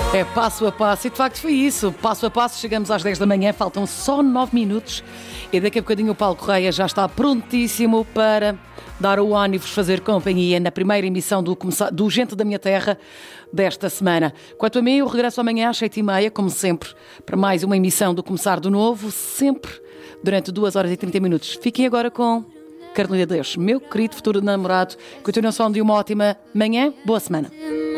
É passo a passo, e de facto foi isso. Passo a passo, chegamos às 10 da manhã, faltam só 9 minutos e daqui a bocadinho o Paulo Correia já está prontíssimo para dar o on e vos fazer companhia na primeira emissão do Gente da Minha Terra desta semana. Quanto a mim, eu regresso amanhã às 7h30, como sempre, para mais uma emissão do Começar do Novo, sempre durante 2 horas e 30 minutos. Fiquem agora com Carolina Deus, meu querido futuro namorado. Continuação de uma ótima manhã, boa semana.